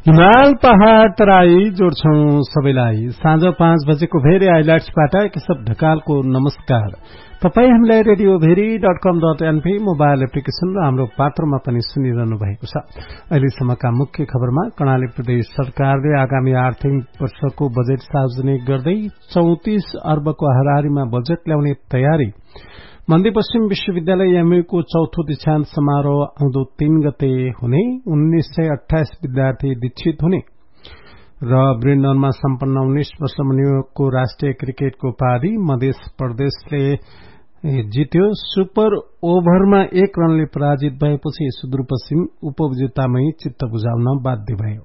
हिमाल पहाड़ तराई जोड्छौं सबैलाई। साँझ 5 बजेको भेरी हाइलाइट्सबाट केशव ढकालको नमस्कार। तपाई हामीलाई radioveri.com.np मोबाइल एप्लिकेशन र हाम्रो पात्रमा पनि सुनिरहनु भएको छ। अहिलेसम्मका मुख्य खबरमा कर्णाली प्रदेश सरकारले आगामी आर्थिक वर्षको बजेट सार्वजनिक गर्दै 34 अर्बको हाराहारीमा बजेट ल्याउने तयारी। मध्यपश्चिम विश्वविद्यालय एमयूको चौथो दीक्षान्त समारोह आउँदो 3 गते हुने। 1928 विद्यार्थी दीक्षित हुने र ब्रिन्डनमा सम्पन्न 19 वर्ष मुनिको राष्ट्रिय क्रिकेटको उपाधि मध्य प्रदेशले जित्यो। सुपर ओभरमा 1 रनले पराजित भएपछि सुदूरपश्चिम उपविजेतामै चित्त बुझाउन बाध्य भयो।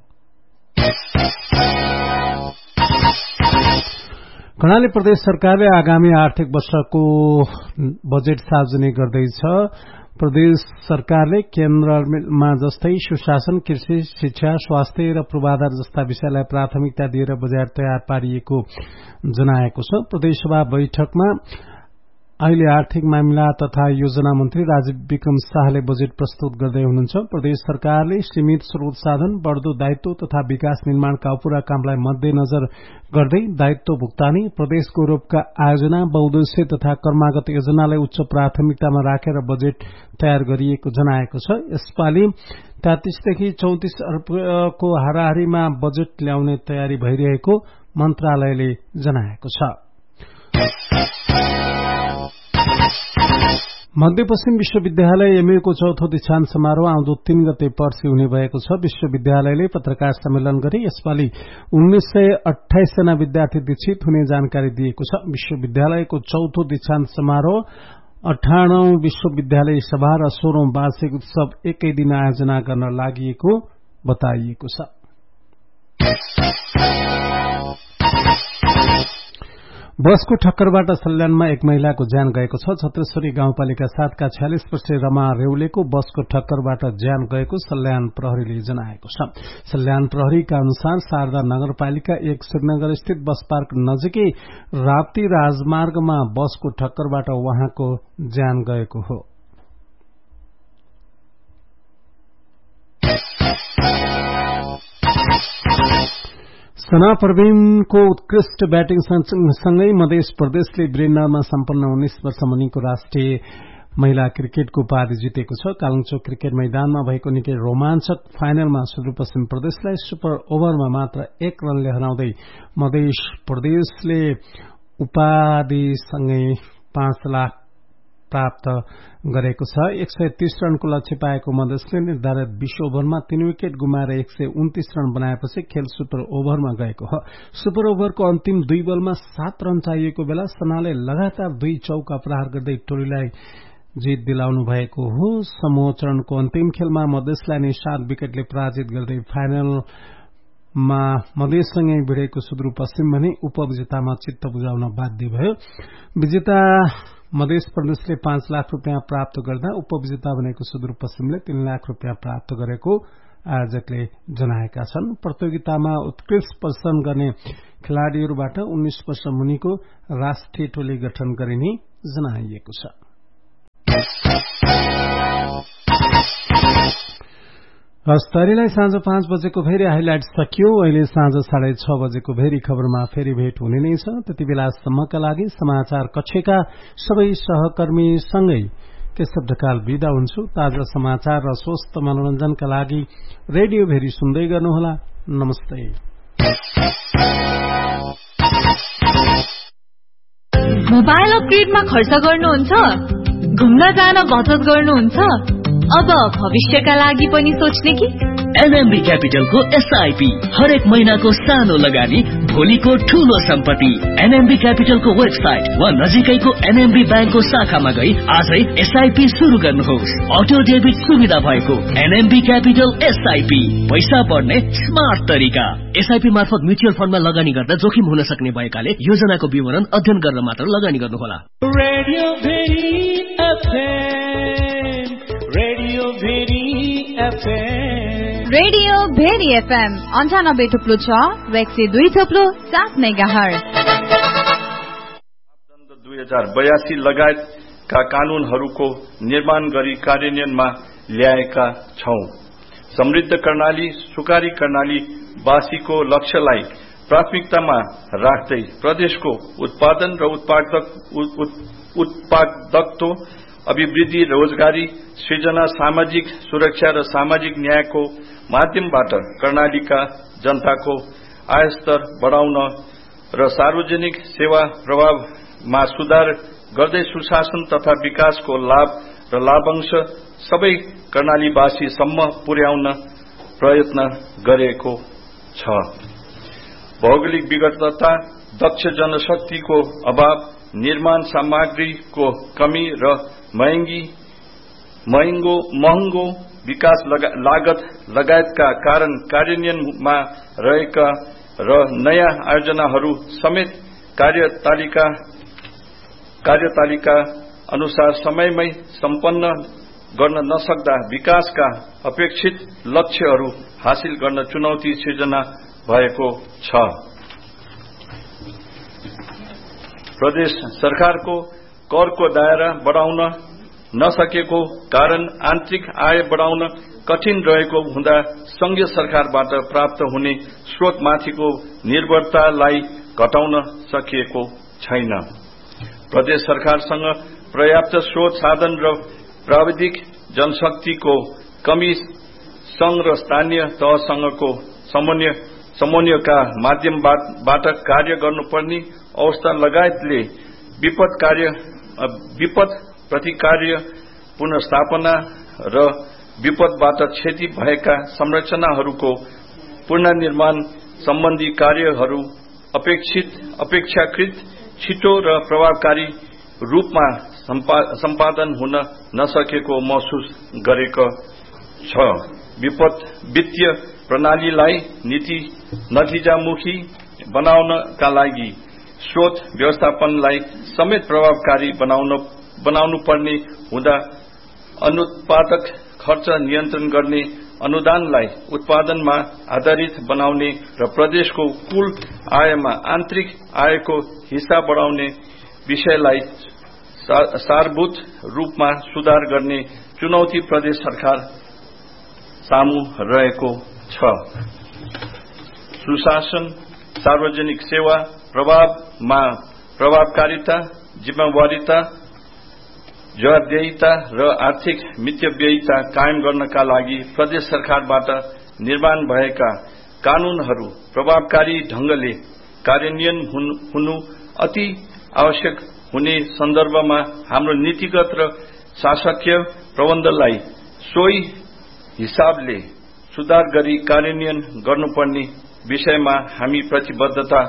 कर्णाली प्रदेश सरकारले आगामी आर्थिक वर्षको बजेट सार्वजनिक गर्दैछ। प्रदेश सरकारले केन्द्रमा जस्तै सुशासन, कृषि, शिक्षा, स्वास्थ्य र पूर्वाधार जस्ता विषयलाई प्राथमिकता दिएर बजेट तयार पारिएको जनाएको छ। प्रदेशसभा बैठकमा अहिले आर्थिक मामिला तथा योजना मन्त्री राजीव विक्रम शाहले बजेट प्रस्तुत गर्दै हुनुहुन्छ। प्रदेश सरकारले सीमित स्रोत साधन, बढ़दो दायित्व तथा विकास निर्माणका अपूरा कामलाई मध्यनजर गर्दै दायित्व भुक्तानी, प्रदेश गौरवका आयोजना, बहुउद्देश्य तथा कर्मागत योजनालाई उच्च प्राथमिकतामा राखेर बजेट तयार गरिएको जनाएको छ। यसपालि 33 देखि 34 अर्बको हाराहारीमा बजेट ल्याउने तयारी भइरहेको मन्त्रालयले जनाएको छ। मध्यपश्चिम विश्वविद्यालय एमयूको चौथो दीक्षान्त समारोह आउँदो 3 गते पर्सि हुने भएको छ। विश्वविद्यालयले पत्रकार सम्मेलन गरी यसपालि 1928 जना विद्यार्थी दीक्षित हुने जानकारी दिएको छ। विश्वविद्यालयको चौथो दीक्षान्त समारोह 58औं विश्वविद्यालय सभा र 16औं वार्षिक उत्सव एकै दिन आयोजना गर्न लागि बताइएको छ। बसको ठक्करबाट सल्यानमा एक महिलाको ज्यान गएको छ। छत्रेश्वरी गाउँपालिका 7 का 46 वर्षीय रमा रेउलेको बसको ठक्करबाट ज्यान गएको सल्यान प्रहरीले जनाएको छ। सल्यान प्रहरीका अनुसार शारदा नगरपालिका 1 श्रीनगर स्थित बस पार्क नजिकै राप्ती राजमार्गमा बसको ठक्करबाट उहाँको ज्यान गएको हो। सना परवीनको उत्कृष्ट ब्याटिङ सँगै मध्य प्रदेशले ब्रिन्डरमा सम्पन्न 19 वर्ष मुनिको राष्ट्रिय महिला क्रिकेटको उपाधि जितेको छ। कालुङचोक क्रिकेट मैदानमा भएको निकै रोमाञ्चक फाइनलमा सुदूरपश्चिम प्रदेशलाई सुपर ओभरमा मात्र 1 रनले हराउँदै मध्य प्रदेशले उपाधिसँगै 5 लाख प्राप्त गरेको छ। 130 रनको लक्ष्य पाएको मधेसले निर्धारित 20 ओभरमा 3 विकेट गुमाएर 129 रन बनाएपछि खेल सुपर ओभरमा गएको हो। सुपर ओभरको अन्तिम 2 बलमा 7 रन चाहिएको बेला सनाले लगातार 2 चौका प्रहार गर्दै टोलीलाई जित दिलाउनु भएको हो। समूह चरणको अन्तिम खेलमा मधेसलाई नै 7 विकेटले पराजित गर्दै फाइनलमा मधेससँगै भिडेको सुदूरपश्चिम भने उपविजेतामा चित्त बुझाउन बाध्य भयो। विजेता मध्य प्रदेशले 5 लाख रुपियाँ प्राप्त गर्दा उपविजेता बनेको सुदूरपश्चिमले 3 लाख रुपियाँ प्राप्त गरेको आयोजकले जनाएका छन्। प्रतियोगितामा उत्कृष्ट प्रदर्शन गर्ने खेलाड़ीहरूबाट 19 वर्ष मुनिको राष्ट्रिय टोली गठन गरिने जनाइएको छ। हस्तरीलाई साँझ 5 बजेको भेरी हाइलाइट सकियो। अहिले साँझ 6:30 बजेको भेरी खबरमा फेरि भेट हुने नै छ। त्यति बेलासम्मका लागि समाचार कक्षका सबै सहकर्मीसँगै केशव ढकाल बिदा हुन्छु। ताजा समाचार र स्वस्थ मनोरञ्जनका लागि रेडियो भेरी सुन्दै गर्नुहोला। नमस्ते। मोबाइल अपग्रेडमा खर्च गर्नुहुन्छ? घुम्न जान बचत गर्नुहुन्छ? अब भविष्यका लागि पनि सोच्ने कि? एनएमबी क्यापिटलको एसआईपी हरेक महिनाको सानो लगानी भोलिको ठूलो सम्पत्ति। एनएमबी क्यापिटलको वेबसाइट वा नजिकैको एनएमबी ब्याङ्कको शाखामा गई आजै एसआईपी शुरू गर्नुहोस्। अटो डेबिट सुविधा भएको एनएमबी क्यापिटल एसआईपी पैसा बढ्ने स्मार्ट तरिका। एसआईपी मार्फत म्युचुअल फण्डमा लगानी गर्दा जोखिम हुन सक्ने भएकाले योजनाको विवरण अध्ययन गरेर मात्र लगानी गर्नुहोला। Radio very FM, radio very FM, radio very FM 98.6 र 102.7 मेगाहर्ज। 2082 लगायतका कानूनहरूको निर्माण गरी कार्यान्वयनमा ल्याएका छौं। समृद्ध कर्णाली सुकारी कर्णाली वासीको लक्ष्यलाई प्राथमिकतामा राख्दै प्रदेशको उत्पादन र उत्पादकत्व अभिवृद्धि रोजगारी सृजना सामाजिक सुरक्षा र सामाजिक न्यायको माध्यमबाट कर्णालीका जनताको आय स्तर बढाउन र सार्वजनिक सेवा प्रभावमा सुधार गर्दै सुशासन तथा विकासको लाभ र लाभांश सबै कर्णालीवासीसम्म पुर्याउन प्रयत्न गरेको छ। भौगोलिक विघटनता दक्ष जनशक्तिको अभाव निर्माण सामग्रीको कमी र महँगो विकास लागत लगायतका कारण कार्यान्वयनमा रहेका र नयाँ आयोजनाहरू समेत कार्यतालिका अनुसार समयमै सम्पन्न गर्न नसक्दा विकासका अपेक्षित लक्ष्यहरू हासिल गर्न चुनौती सिर्जना भएको छ। प्रदेश सरकारको करको दायरा बढाउन नसकेको कारण आन्तरिक आय बढाउन कठिन रहेको हुँदा संघीय सरकारबाट प्राप्त हुने स्रोतमाथिको निर्भरतालाई घटाउन सकिएको छैन। प्रदेश सरकारसँग पर्याप्त स्रोत साधन र प्राविधिक जनशक्तिको कमी संघ र स्थानीय तहसँगको समन्वयका माध्यमबाट कार्य गर्नुपर्ने अवस्था लगायतले विपद प्रतिकार्य पुनर्स्थापना र विपदबाट क्षति भएका संरचनाहरूको पुनर्निर्माण सम्बन्धी कार्यहरू अपेक्षाकृत छिटो र प्रभावकारी रूपमा सम्पादन हुन नसकेको महसुस गरेको छ। वित्तीय प्रणालीलाई नतिजामुखी बनाउनका लागि स्रोत व्यवस्थापनलाई समेत प्रभावकारी बनाउनु पर्ने हुँदा अनुत्पादक खर्च नियन्त्रण गर्ने अनुदानलाई उत्पादनमा आधारित बनाउने र प्रदेशको कुल आयमा आन्तरिक आयको हिस्सा बढाउने विषयलाई सारभूत रूपमा सुधार गर्ने चुनौती प्रदेश सरकार सामु रहेको छ। सुशासन सार्वजनिक सेवा प्रभावकारिता जिम्मेवारीता जवाबदेहिता र आर्थिक मितव्ययिता कायम गर्नका लागि प्रदेश सरकारबाट निर्माण भएका कानूनहरू प्रभावकारी ढंगले कार्यान्वयन हुनु अति आवश्यक हुने सन्दर्भमा हाम्रो नीतिगत र शासकीय प्रबन्धलाई सोही हिसाबले सुधार गरी कार्यान्वयन गर्नुपर्ने विषयमा हामी प्रतिबद्धता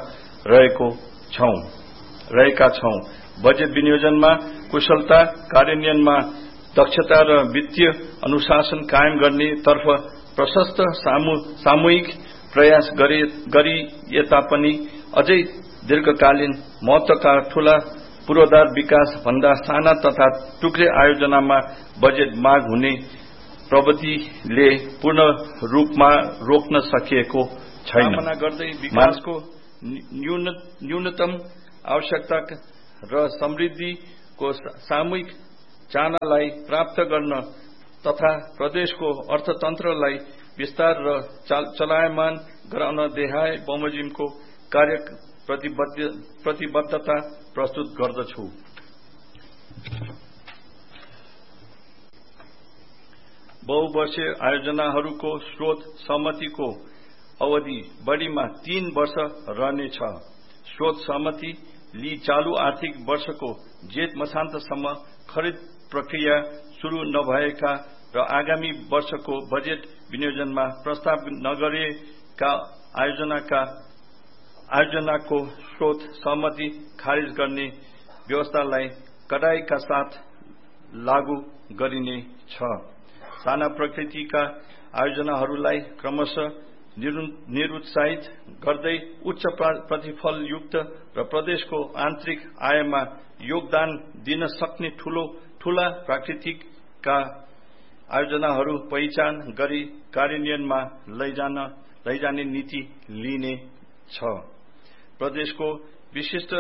रहेका छौं। बजेट विनियोजनमा कुशलता कार्यान्वयनमा दक्षता र वित्तीय अनुशासन कायम गर्ने तर्फ प्रशस्त सामूहिक प्रयास गरिए तापनि अझै दीर्घकालीन महत्वका ठूला पूर्वाधार विकास भन्दा साना तथा टुक्रे आयोजनामा बजेट माग हुने प्रवृत्तिले पूर्ण रूपमा रोक्न सकिएको छैन। गर्दै विकासको न्यूनतम आवश्यकता र समृद्धिको सामूहिक चाहनालाई प्राप्त गर्न तथा प्रदेशको अर्थतन्त्रलाई विस्तार र चलायमान गराउन देहाय बमोजिमको कार्य प्रतिबद्धता प्रस्तुत गर्दछु। बहुवर्षीय आयोजनाहरूको स्रोत सहमतिको अवधि बढीमा 3 वर्ष रहनेछ। स्रोत सहमति लिई चालू आर्थिक वर्षको जेठ मसान्तसम्म खरिद प्रक्रिया शुरू नभएका र आगामी वर्षको बजेट विनियोजनमा प्रस्ताव नगरिएका आयोजनाको स्रोत सहमति खारिज गर्ने व्यवस्थालाई कडाइका साथ लागू गरिने छ। साना प्रकृतिका आयोजनाहरूलाई क्रमशः निरुत्साहित गर्दै उच्च प्रतिफलयुक्त र प्रदेशको आन्तरिक आयमा योगदान दिन सक्ने ठूला प्राकृतिकका आयोजनाहरू पहिचान गरी कार्यान्वयनमा लैजाने नीति लिने छ। प्रदेशको विशिष्ट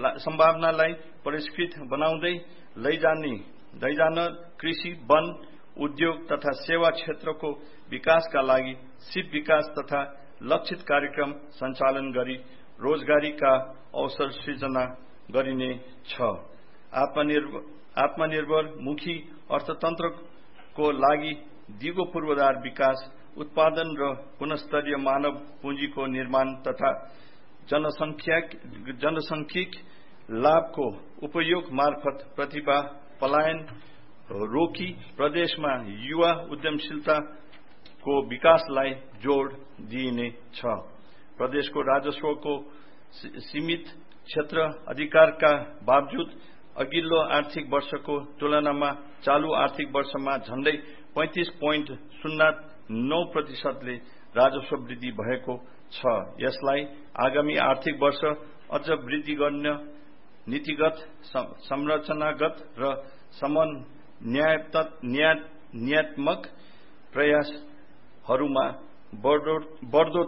सम्भावनालाई परिष्कृत बनाउँदै लैजान कृषि वन उद्योग तथा सेवा क्षेत्रको विकासका लागि सिप विकास तथा लक्षित कार्यक्रम सञ्चालन गरी रोजगारीका अवसर सृजना गरिने छ। आत्मनिर्भर मुखी अर्थतन्त्रको लागि दिगो पूर्वाधार विकास, उत्पादन र गुणस्तरीय मानव पुँजीको निर्माण तथा जनसंख्यिक लाभको उपयोग मार्फत प्रतिभा पलायन रोकी प्रदेशमा युवा उद्यमशीलताको विकासलाई जोड दिइने छ। प्रदेशको राजस्वको सीमित क्षेत्र अधिकारका बावजुद अघिल्लो आर्थिक वर्षको तुलनामा चालू आर्थिक वर्षमा झण्डै 35.09% राजस्व वृद्धि भएको छ। यसलाई आगामी आर्थिक वर्ष अझ वृद्धि गर्न नीतिगत, संरचनागत र समन्वयात्मक प्रयासहरूमा बढ्दो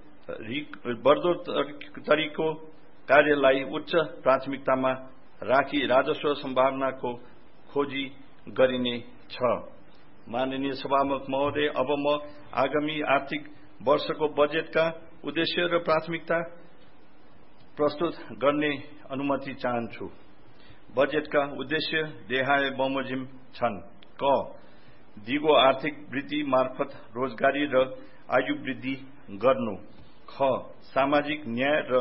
तरिको कार्यलाई उच्च प्राथमिकतामा राखी राजस्व सम्भावनाको खोजी गरिने छ। माननीय सभामुख महोदय, अब म आगामी आर्थिक वर्षको बजेटका उद्देश्य र प्राथमिकता प्रस्तुत गर्ने अनुमति चाहन्छु। बजेटका उद्देश्य देहाय बमोजिम छन्। क. दिगो आर्थिक वृद्धि मार्फत रोजगारी र आयु वृद्धि गर्नु। ख. सामाजिक न्याय र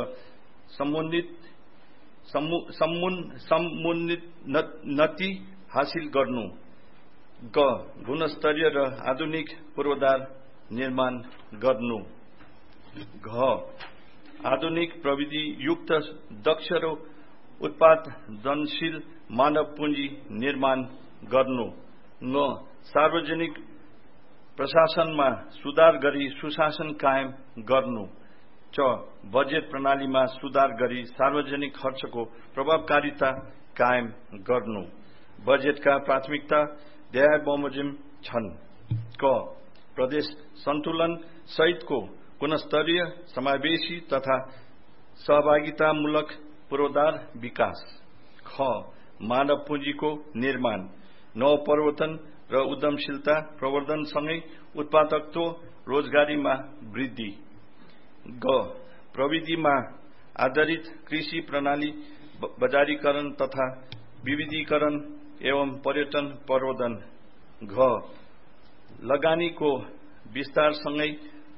समुन्नति हासिल गर्नु। ग. गुणस्तरीय र आधुनिक पूर्वाधार निर्माण गर्नु। घ. आधुनिक प्रविधि युक्त दक्ष र उत्पादनशील मानव पुँजी निर्माण गर्नु। ङ. सार्वजनिक प्रशासनमा सुधार गरी सुशासन कायम गर्नु। च. बजेट प्रणालीमा सुधार गरी सार्वजनिक खर्चको प्रभावकारिता कायम गर्नु। बजेटका प्राथमिकता देहाय बमोजिम छन्। क. प्रदेश सन्तुलन सहितको गुणस्तरीय, समावेशी तथा सहभागितामूलक पूर्वाधार विकास। ख. मानव पुँजीको निर्माण, नवप्रवर्तन र उद्यमशीलता प्रवर्धनसँगै उत्पादकत्व, रोजगारीमा वृद्धि। ग. प्रविधिमा आधारित कृषि प्रणाली बजारीकरण तथा विविधीकरण एवं पर्यटन प्रवर्धन। घ. लगानीको विस्तारसँगै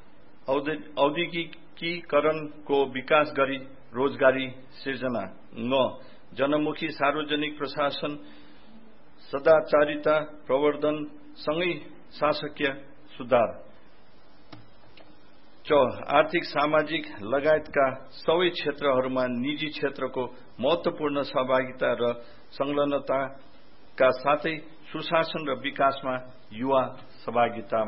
औद्योगिकीकरणको विकास गरी रोजगारी सृजना। ङ. जनमुखी सार्वजनिक प्रशासन सदाचारिता प्रवर्धनसँगै शासकीय सुधार। च. आर्थिक, सामाजिक लगायतका सबै क्षेत्रहरूमा निजी क्षेत्रको महत्वपूर्ण सहभागिता र संलग्नताका साथै सुशासन र विकासमा युवा सहभागिता।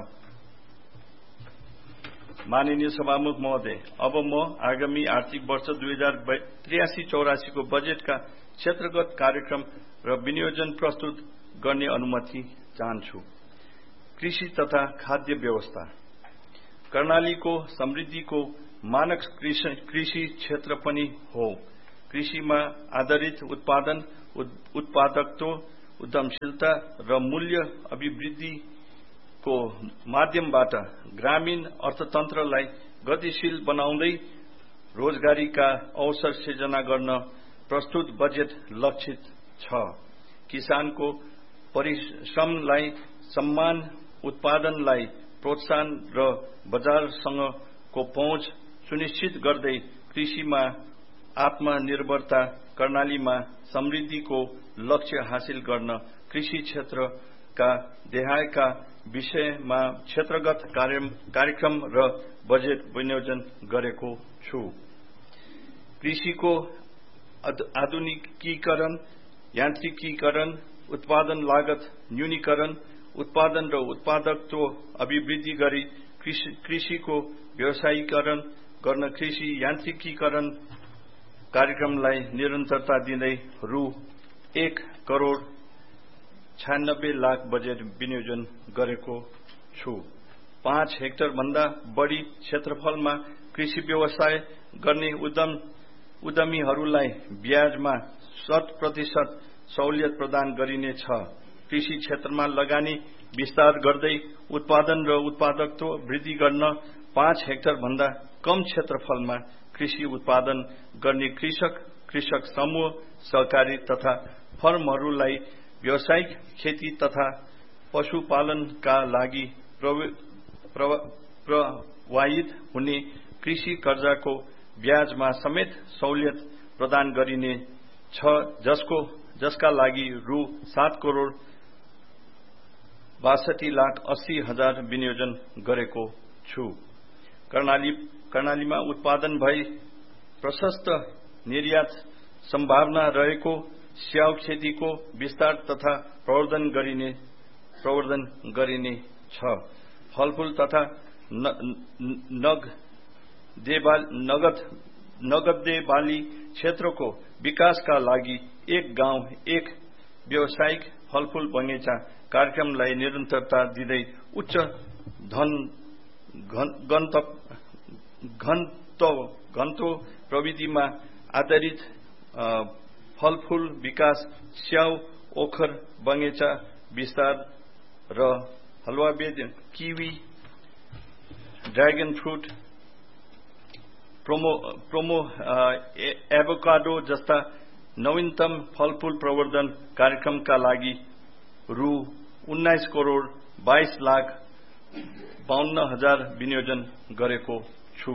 माननीय सभामुख महोदय, अब म आगामी आर्थिक वर्ष 2083-84 को बजेटका क्षेत्रगत कार्यक्रम र विनियोजन प्रस्तुत गर्ने अनुमति चाहन्छु। कृषि तथा खाद्य व्यवस्था कर्णालीको समृद्धिको मानक कृषि क्षेत्र पनि हो। कृषिमा आधारित उत्पादन, उत्पादकत्व, उद्यमशीलता र मूल्य अभिवृद्धिको माध्यमबाट ग्रामीण अर्थतन्त्रलाई गतिशील बनाउँदै रोजगारीका अवसर सृजना गर्न प्रस्तुत बजेट लक्षित छ। किसानको परिश्रमलाई सम्मान, उत्पादनलाई प्रोत्साहन र बजारसँगको पहुँच सुनिश्चित गर्दै कृषिमा आत्मनिर्भरता, कर्णालीमा समृद्धिको लक्ष्य हासिल गर्न कृषि क्षेत्रका देहायका विषयमा क्षेत्रगत कार्यक्रम र बजेट विनियोजन गरेको छु। कृषिको आधुनिकीकरण, यान्त्रिकीकरण, उत्पादन लागत न्यूनीकरण, उत्पादन र उत्पादकत्व अभिवृद्धि गरी कृषिको व्यवसायीकरण गर्न कृषि यान्त्रिकीकरण कार्यक्रमलाई निरन्तरता दिँदै रु 1,96,00,000 बजेट विनियोजन गरेको छु। 5 हेक्टर भन्दा बढी क्षेत्रफलमा कृषि व्यवसाय गर्ने उद्यमीहरूलाई ब्याजमा 100% सहुलियत प्रदान गरिनेछ। कृषि क्षेत्रमा लगानी विस्तार गर्दै उत्पादन र उत्पादकत्व वृद्धि गर्न 5 हेक्टर भन्दा कम क्षेत्रफलमा कृषि उत्पादन गर्ने कृषक समूह, सहकारी तथा फर्महरूलाई व्यावसायिक खेती तथा पशुपालनका लागि प्रवाहित हुने कृषि कर्जाको ब्याजमा समेत सहुलियत प्रदान गरिने छ, जसका लागि रु 7 करोड़ 62,80,000 विनियोजन गरेको छु। कर्णालीमा उत्पादन भई प्रशस्त निर्यात सम्भावना रहेको स्याउ खेतीको विस्तार तथा प्रवर्धन गरिने छ। फलफूल तथा नगदे बाली क्षेत्रको विकासका लागि एक गाउँ एक व्यावसायिक फलफूल बगैँचा कार्यक्रमलाई निरन्तरता दिँदै उच्च घनत्व प्रविधिमा आधारित फलफूल विकास, स्याउ ओखर बगैँचा विस्तार र हलुवाबेद, किवी, ड्रैगन फ्रूट, एभोकाडो जस्ता नवीनतम फलफूल प्रवर्धन कार्यक्रमका लागि रु 19 करोड़ 22,52,000 विनियोजन गरेको छु।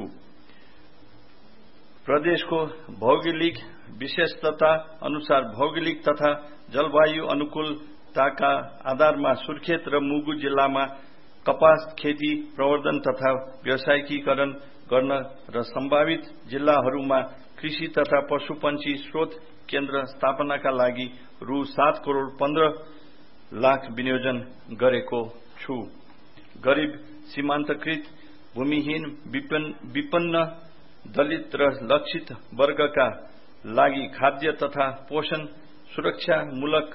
प्रदेशको भौगोलिक विशेषता अनुसार भौगोलिक तथा जलवायु अनुकूलताका आधारमा सुर्खेत र मुगु जिल्लामा कपास खेती प्रवर्धन तथा व्यावसायिकीकरण गर्न र सम्भावित जिल्लाहरूमा कृषि तथा पशुपन्छी स्रोत केन्द्र स्थापनाका लागि रु 7 करोड़ 15,00,000 विनियोजन गरेको छु। गरीब, सीमान्तकृत, भूमिहीन, विपन्न, दलित र लक्षित वर्गका लागि खाद्य तथा पोषण सुरक्षामूलक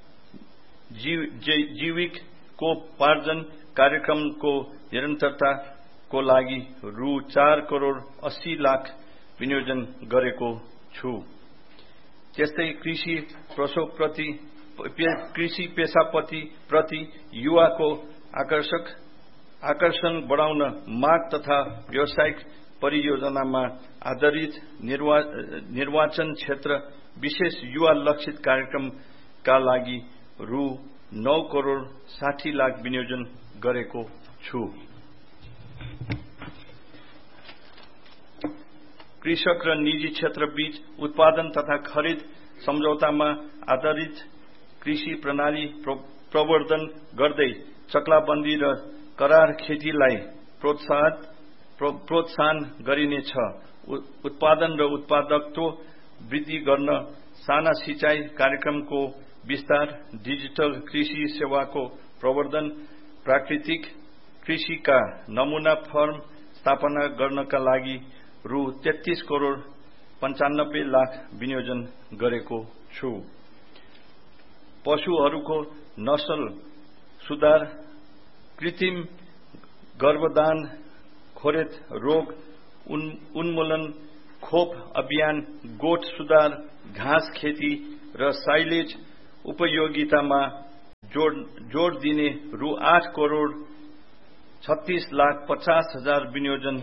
जीविकोपार्जन कार्यक्रमको निरन्तरताको लागि रु 4 करोड़ 80,00,000 विनियोजन गरेको छु। त्यस्तै कृषि पेशाप्रति युवाको आकर्षण बढाउन माग तथा व्यावसायिक परियोजनामा आधारित निर्वाचन क्षेत्र विशेष युवा लक्षित कार्यक्रमका लागि रु 9 करोड़ 60,00,000 विनियोजन गरेको छु। कृषक र निजी क्षेत्र बीच उत्पादन तथा खरिद सम्झौतामा आधारित कृषि प्रणाली प्रवर्धन गर्दै चक्लाबन्दी र करार खेतीलाई प्रोत्साहन गरिनेछ। उत्पादन र उत्पादकत्व वृद्धि गर्न साना सिंचाई कार्यक्रमको विस्तार, डिजिटल कृषि सेवाको प्रवर्धन, प्राकृतिक कृषिका नमूना फर्म स्थापना गर्नका लागि रु 33 करोड़ 95,00,000 विनियोजन गरेको छु। पशुहरूको नस्ल सुधार, कृत्रिम गर्भधान, खोरेत रोग उन्मूलन, खोप अभियान, गोठ सुधार, घाँस खेती र साइलेज उपयोगितामा जोड़ दिने रु 8 करोड़ 36,50,000 विनियोजन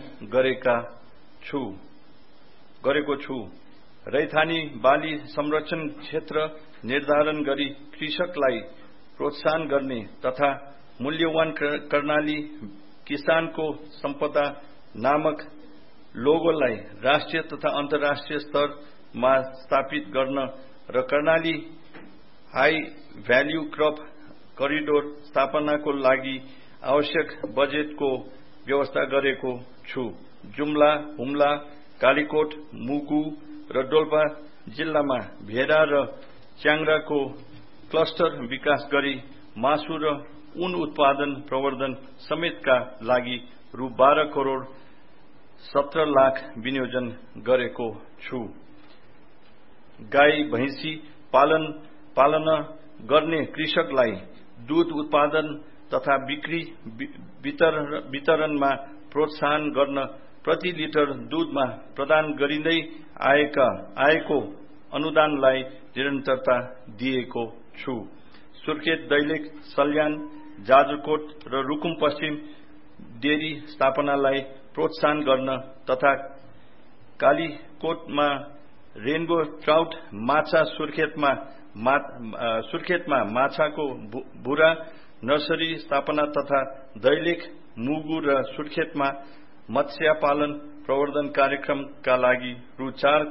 गरेको छु। रैथानी बाली संरक्षण क्षेत्र निर्धारण गरी कृषकलाई प्रोत्साहन गर्ने तथा मूल्यवान कर्णाली किसानको सम्पदा नामक लोगोलाई राष्ट्रिय तथा अन्तर्राष्ट्रिय स्तरमा स्थापित गर्न र Karnali high value crop corridor स्थापनाको लागि आवश्यक बजेटको व्यवस्था गरेको छु। जुम्ला, हुम्ला, कालीकोट, मुगु र डोल्पा जिल्लामा भेडा र च्याङ्ग्राको क्लस्टर विकास गरी मासु र ऊन उत्पादन प्रवर्धन समेतका लागि रु 12 करोड़ 17,00,000 विनियोजन गरेको छु। गाई भैंसी पालन गर्ने कृषकलाई दूध उत्पादन तथा बिक्री वितरणमा प्रोत्साहन गर्न प्रति लिटर दूधमा प्रदान गरिँदै आएको अनुदानलाई निरन्तरता दिएको छु। सुर्खेत, दैलेख, सल्यान, जाजरकोट र रुकुम पश्चिम डेरी स्थापनालाई प्रोत्साहन गर्न तथा कालीकोटमा रेनबो ट्राउट माछा सुर्खेतमा माछाको बुरा नर्सरी स्थापना तथा दैलेख मुगु र सुर्खेतमा मत्स्य पालन प्रवर्धन कार्यक्रमका लागि रु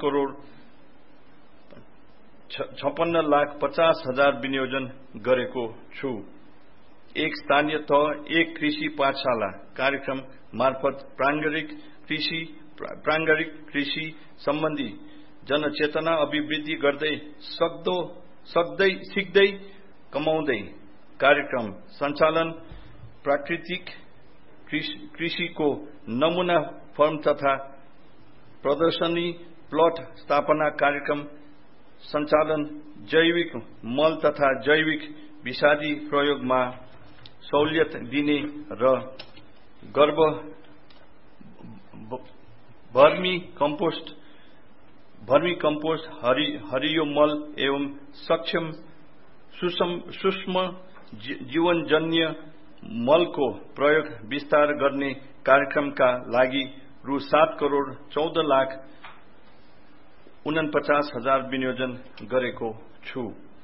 4,56,50,000 विनियोजन गरेको छु। एक स्थानीय तह एक कृषि पाठशाला कार्यक्रम मार्फत प्राङ्गारिक कृषि सम्बन्धी जनचेतना अभिवृद्धि गर्दै सिक्दै कमाउँदै कार्यक्रम सञ्चालन, प्राकृतिक कृषिको नमूना फर्म तथा प्रदर्शनी प्लट स्थापना कार्यक्रम सञ्चालन, जैविक मल तथा जैविक विषादी प्रयोगमा सहुलियत दिने र भर्मी कम्पोस्ट हरियो मल एवं सूक्ष्म जीवनजन्य मलको प्रयोग विस्तार गर्ने कार्यक्रमका लागि रु 7,49,49,000 विनियोजन गरेको छु।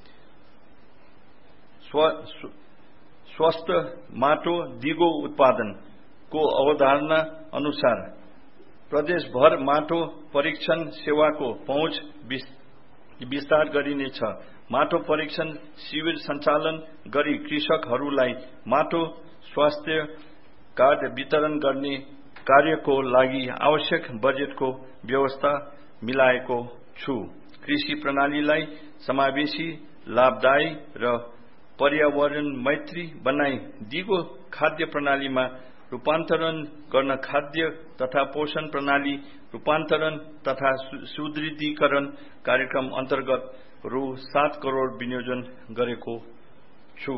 स्वस्थ माटो दिगो उत्पादनको अवधारणा अनुसार प्रदेशभर माटो परीक्षण सेवाको पहुँच विस्तार गरिनेछ। माटो परीक्षण शिविर सञ्चालन गरी कृषकहरूलाई माटो स्वास्थ्य कार्ड वितरण गर्ने कार्यको लागि आवश्यक बजेटको व्यवस्था मिलाएको छु। कृषि प्रणालीलाई समावेशी, लाभदायी र पर्यावरण मैत्री बनाई दिगो खाद्य प्रणालीमा रूपान्तरण गर्न खाद्य तथा पोषण प्रणाली रूपान्तरण तथा सुदृढीकरण कार्यक्रम अन्तर्गत रु 7 करोड़ विनियोजन गरेको छु।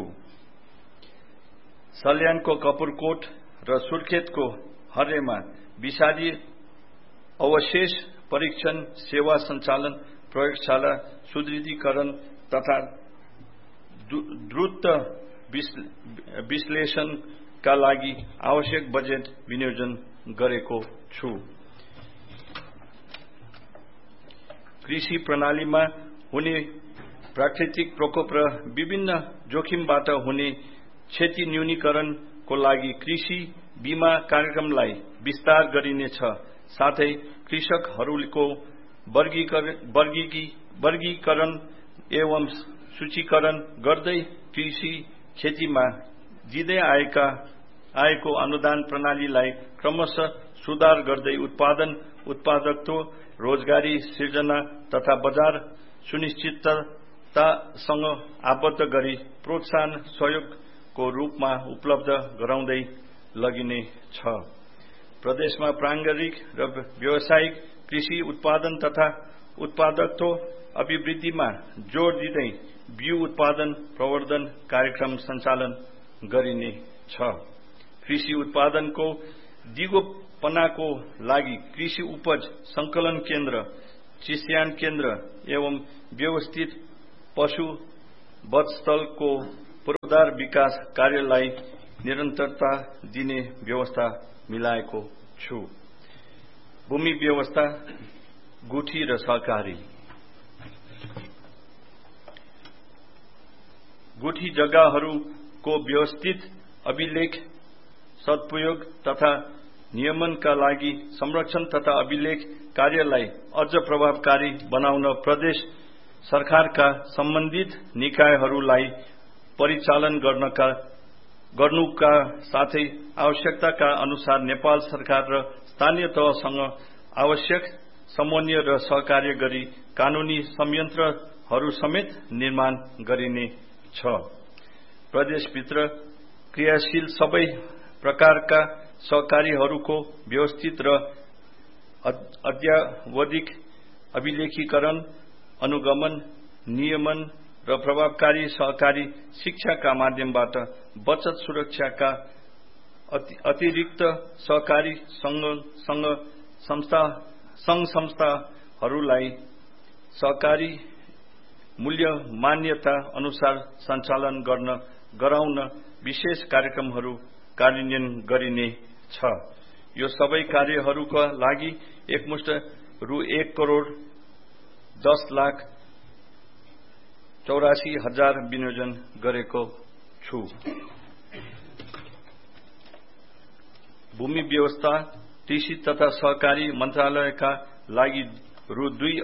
सल्यानको कपुरकोट र सुर्खेतको हर्रेमा विषादी अवशेष परीक्षण सेवा सञ्चालन, प्रयोगशाला सुदृढीकरण तथा द्रुत विश्लेषणका लागि आवश्यक बजेट विनियोजन गरेको छु। कृषि प्रणालीमा हुने प्राकृतिक प्रकोप र विभिन्न जोखिमबाट हुने क्षति न्यूनीकरणको लागि कृषि बीमा कार्यक्रमलाई विस्तार गरिनेछ। साथै कृषकहरूको वर्गीकरण एवं सूचीकरण गर्दै कृषि खेतीमा दिँदै आएको अनुदान प्रणालीलाई क्रमशः सुधार गर्दै उत्पादकत्व, रोजगारी सृजना तथा बजार सुनिश्चिततासँग आबद्ध गरी प्रोत्साहन सहयोगको रूपमा उपलब्ध गराउँदै लगिने छ। प्रदेशमा प्राङ्गारिक र व्यावसायिक कृषि उत्पादन तथा उत्पादकत्व अभिवृद्धिमा जोड़ दिँदै बिउ उत्पादन प्रवर्धन कार्यक्रम सञ्चालन गरिने छ। कृषि उत्पादनको दिगोपनाको लागि कृषि उपज संकलन केन्द्र, चिस्यान केन्द्र एवं व्यवस्थित पशु वधस्थलको पूर्वाधार विकास कार्यलाई निरन्तरता दिने व्यवस्था मिलाएको छु। भूमि व्यवस्था, गुठी र सहकारी। गुठी जग्गाहरूको व्यवस्थित अभिलेख, सदुपयोग तथा नियमनका लागि संरक्षण तथा अभिलेख कार्यलाई अझ प्रभावकारी बनाउन प्रदेश सरकारका सम्बन्धित निकायहरूलाई परिचालन गर्नुका साथै आवश्यकताका अनुसार नेपाल सरकार र स्थानीय तहसँग आवश्यक समन्वय र सहकार्य गरी कानूनी संयन्त्रहरू समेत निर्माण गरिने छ। प्रदेशभित्र क्रियाशील सबै प्रकारका सहकारीहरूको व्यवस्थित र अद्यावधिक अभिलेखीकरण, अनुगमन, नियमन र प्रभावकारी सहकारी शिक्षाका माध्यमबाट बचत सुरक्षाका अतिरिक्त सहकारी संस्थाहरूलाई सहकारी मूल्य मान्यता अनुसार सञ्चालन गराउन विशेष कार्यक्रमहरू कार्यान्वयन गरिने छ। यो सबै कार्यहरूका लागि एकमुष्ट रु 1,10,84,000 विनियोजन गरेको छु। भूमि व्यवस्था, कृषि तथा सहकारी मन्त्रालयका लागि रु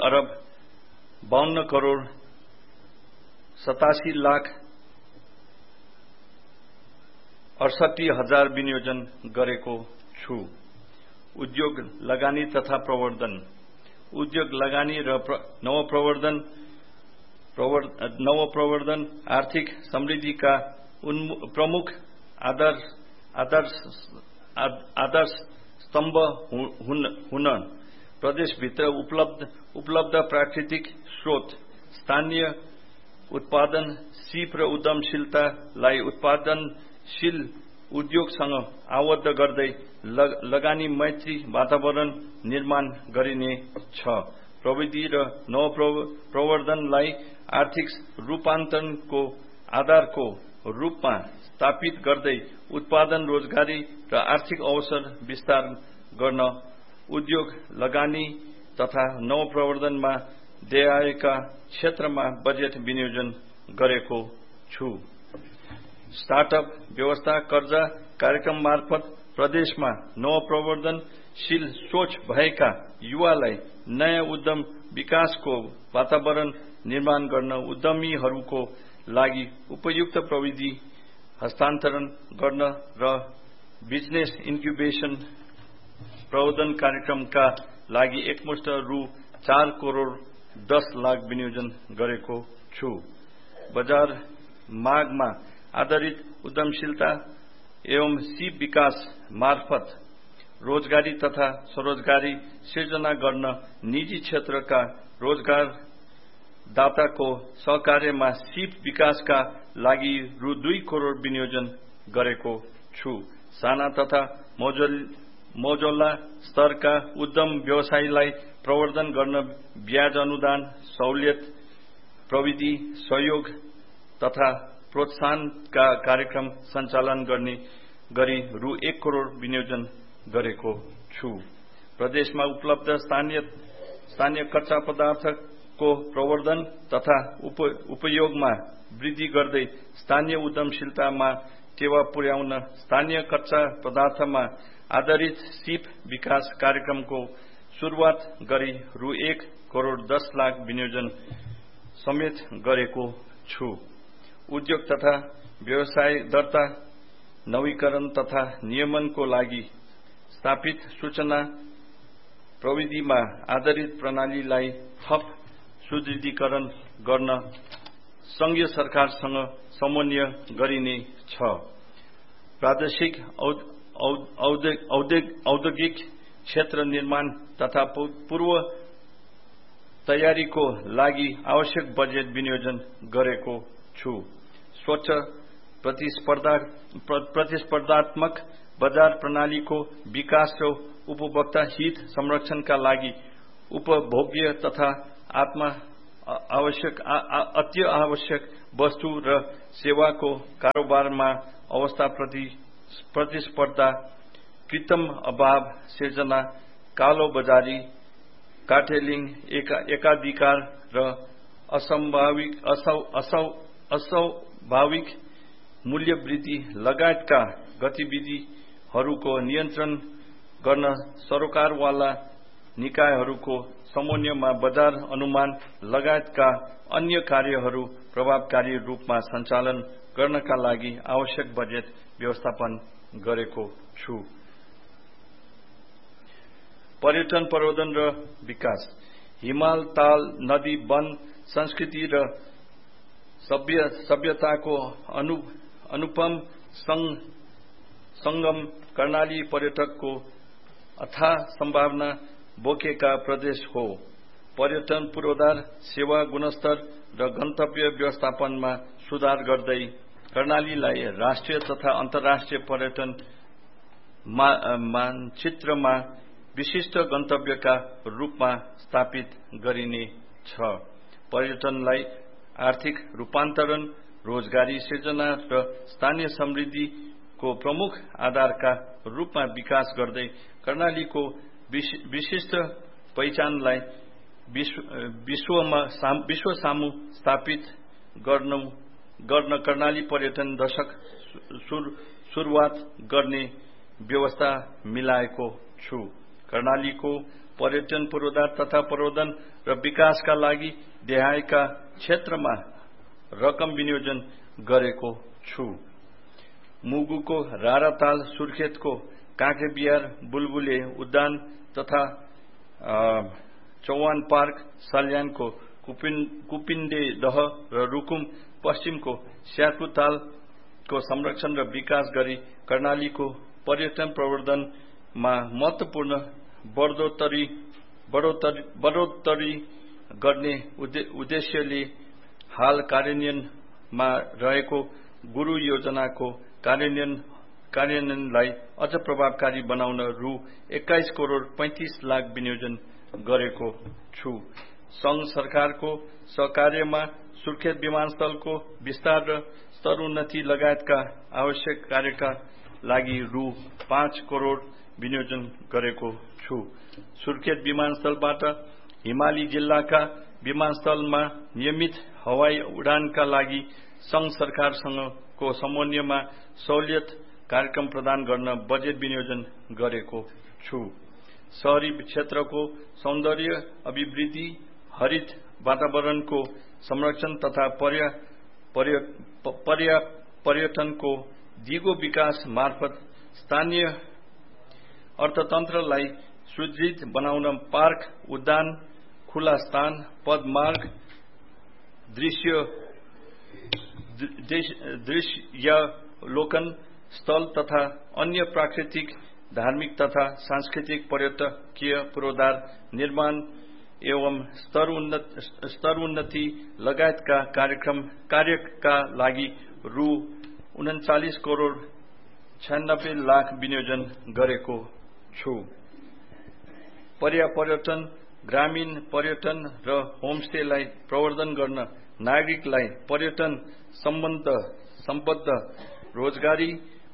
2,52,68,68,000 विनियोजन गरेको छु। उद्योग लगानी तथा प्रवर्धन, उद्योग लगानी र नवप्रवर्धन आर्थिक समृद्धिका प्रमुख आदर्श स्तम्भ हुन प्रदेशभित्र उपलब्ध प्राकृतिक स्रोत, स्थानीय उत्पादन, सिप र उद्यमशीलतालाई उत्पादनशील उद्योगसँग आबद्ध गर्दै लगानी मैत्री वातावरण निर्माण गरिने छ। प्रविधि र नवप्रवर्धनलाई आर्थिक रूपान्तरणको आधारको रूपमा स्थापित गर्दै उत्पादन, रोजगारी र आर्थिक अवसर विस्तार गर्न उद्योग लगानी तथा नवप्रवर्धनमा देयका क्षेत्रमा बजेट विनियोजन गरेको छु। स्टार्टअप व्यवस्था कर्जा कार्यक्रम मार्फत प्रदेशमा नवप्रवर्धनशील सोच भएका युवालाई नयाँ उद्यम विकासको वातावरण निर्माण गर्न उद्यमीहरूको लागि उपयुक्त प्रविधि हस्तान्तरण गर्न र बिजनेस इन्क्युबेसन प्रवर्धन कार्यक्रमका लागि एकमुष्ट रु 4,10,00,000 विनियोजन गरेको छु। बजार मागमा आधारित उद्यमशीलता एवं सिप विकास मार्फत रोजगारी तथा स्वरोजगारी सिर्जना गर्न निजी क्षेत्रका रोजगारदाताको सहकार्यमा सिप विकासका लागि रु 2 करोड विनियोजन गरेको छु। साना तथा मौजोला स्तरका उद्यम व्यवसायलाई प्रवर्धन गर्न ब्याज अनुदान, सहुलियत, प्रविधि सहयोग तथा प्रोत्साहनका कार्यक्रम सञ्चालन गर्ने गरी रु 1 करोड विनियोजन गरेको छु। प्रदेशमा उपलब्ध स्थानीय कच्चा पदार्थको प्रवर्धन तथा उपयोगमा वृद्धि गर्दै स्थानीय उद्यमशीलतामा टेवा पुर्याउन स्थानीय कच्चा पदार्थमा आधारित सिप विकास कार्यक्रमको सुरुवात गरी रु 1,10,00,000 विनियोजन समेत गरेको छु। उद्योग तथा व्यवसाय दर्ता, नवीकरण तथा नियमनको लागि स्थापित सूचना प्रविधिमा आधारित प्रणालीलाई थप सुदृढीकरण गर्न संघीय सरकारसँग समन्वय गरिने छ। प्रादेशिक औद्योगिक क्षेत्र निर्माण तथा पूर्व तयारीको लागि आवश्यक बजेट विनियोजन गरेको छु। स्वच्छ प्रतिस्पर्धात्मक बजार प्रणालीको विकास र उपभोक्ता हित संरक्षणका लागि उपभोग्य तथा अति आवश्यक वस्तु र सेवाको कारोबारमा अवस्था प्रतिस्पर्धा, कृत्रिम अभाव सिर्जना, कालो बजारी, कार्टेलिङ, एकाधिकार र अस्वाभाविक मूल्य वृद्धि लगायतका गतिविधिहरूको नियन्त्रण गर्न सरोकारवाला निकायहरूको समन्वयमा बजार अनुमान लगायतका अन्य कार्यहरू प्रभावकारी रूपमा सञ्चालन गर्नका लागि आवश्यक बजेट व्यवस्थापन गरेको छु। पर्यटन प्रवर्धन र विकास, हिमाल, ताल, नदी, वन, संस्कृति र सभ्यताको अनुपम संगम कर्णाली पर्यटकको अथाह सम्भावना बोकेका प्रदेश हो। पर्यटन पूर्वाधार, सेवा गुणस्तर र गन्तव्य व्यवस्थापनमा सुधार गर्दै कर्णालीलाई राष्ट्रिय तथा अन्तर्राष्ट्रिय पर्यटन मानचित्रमा विशिष्ट गन्तव्यका रूपमा स्थापित गरिने छ। पर्यटनलाई आर्थिक रूपान्तरण रोजगारी सिर्जना र स्थानीय समृद्धिको प्रमुख आधारका रूपमा विकास गर्दै कर्णालीको विशिष्ट पहिचानलाई विश्व सामु स्थापित गर्न कर्णाली पर्यटन दशक सुरुवात गर्ने व्यवस्था मिलाएको छु। कर्णालीको पर्यटन पूर्वाधार तथा प्रवर्धन र विकासका लागि देहायका क्षेत्रमा रकम विनियोजन गरेको छु। मुगुको राराताल, सुर्खेतको काँक्रेबिहार बुलबुले उद्यान तथा चौहान पार्क, सल्यानको कुपिण्डे दह र रुकुम पश्चिमको स्यापुतालको संरक्षण र विकास गरी कर्णालीको पर्यटन प्रवर्धनमा महत्वपूर्ण बढोत्तरी गर्ने उद्देश्यले हाल कार्यान्वयनमा रहेको गुरु योजनाको कार्यान्वयनलाई अझ प्रभावकारी बनाउन रु 21 करोड़ 35 लाख विनियोजन गरेको छु। संघ सरकारको सहकार्यमा सुर्खेत विमानस्थलको विस्तार र स्तरोन्नति लगायतका आवश्यक कार्यका लागि रु 5 करोड़ विनियोजन गरेको छु। सुर्खेत विमानस्थलबाट हिमाली जिल्लाका विमानस्थलमा नियमित हवाई उडानका लागि संघ सरकारसँगको समन्वयमा सहुलियत कार्यक्रम प्रदान गर्न बजेट विनियोजन गरेको छु। शहरी क्षेत्रको सौन्दर्य अभिवृद्धि, हरित वातावरणको संरक्षण तथा पर्यटनको दिगो विकास मार्फत स्थानीय अर्थतन्त्रलाई सुदृढ बनाउन पार्क, उद्यान, खुला स्थान, पदमार्ग, दृश्यावलोकन स्थल तथा अन्य प्राकृतिक, धार्मिक तथा सांस्कृतिक पर्यटकीय पूर्वाधार निर्माण एवं स्तर उन्नति लगायतका कार्यका लागि रु 39 करोड़ 96 लाख विनियोजन गरेको छु। पर्यटन, ग्रामीण पर्यटन र होमस्टेलाई प्रवर्धन गर्न नागरिकलाई पर्यटन सम्बद्ध रोजगारी,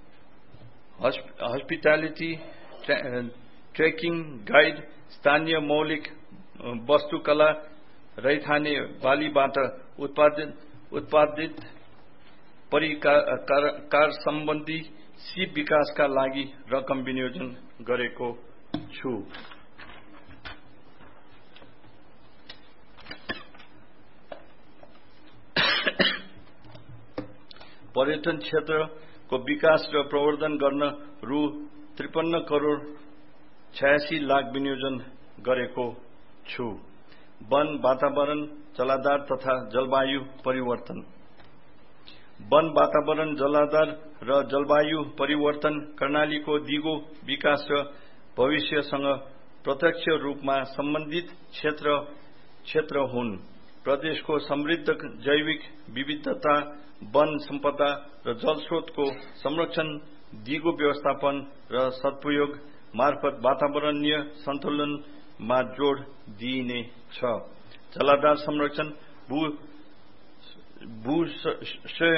हस्पिटालिटी, ट्रेकिङ गाइड, स्थानीय मौलिक वस्तुकला, रैथाने बालीबाट उत्पादित परिकार सम्बन्धी सिप विकासका लागि रकम विनियोजन गरेको छु। पर्यटन क्षेत्रको विकास र प्रवर्धन गर्न रु 53 करोड़ 86 लाख विनियोजन गरेको छु। वन, वातावरण, जलाधार तथा जलवायु परिवर्तन। वन, वातावरण, जलाधार र जलवायु परिवर्तन कर्णालीको दिगो विकास र भविष्यसँग प्रत्यक्ष रूपमा सम्बन्धित क्षेत्र हुन्। प्रदेशको समृद्ध जैविक विविधता, वन सम्पदा र जलस्रोतको संरक्षण, दिगो व्यवस्थापन र सदुपयोग मार्फत वातावरणीय सन्तुलनमा जोड दिइनेछ। जलाधार संरक्षण, भूशय